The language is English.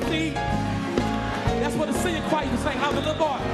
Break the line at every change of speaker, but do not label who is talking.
see. That's what the singing choir used to sing. I was a little boy.